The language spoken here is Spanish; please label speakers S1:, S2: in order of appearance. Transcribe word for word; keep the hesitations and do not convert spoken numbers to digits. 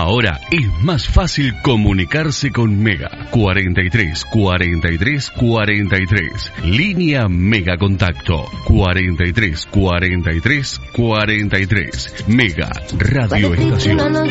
S1: Ahora es más fácil comunicarse con Mega. cuarenta y tres, cuarenta y tres, cuarenta y tres. Línea Mega Contacto. cuarenta y tres, cuarenta y tres, cuarenta y tres. Mega Radio Estación.